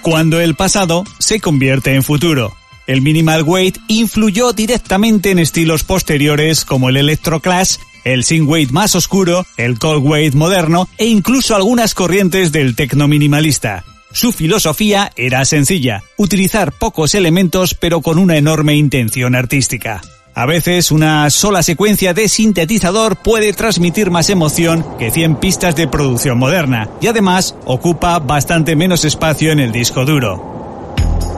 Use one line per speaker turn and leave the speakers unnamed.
cuando el pasado se convierte en futuro. El minimal weight influyó directamente en estilos posteriores como el electroclash, el synthwave más oscuro, el cold wave moderno e incluso algunas corrientes del techno minimalista. Su filosofía era sencilla: utilizar pocos elementos pero con una enorme intención artística. A veces una sola secuencia de sintetizador puede transmitir más emoción que 100 pistas de producción moderna y además ocupa bastante menos espacio en el disco duro.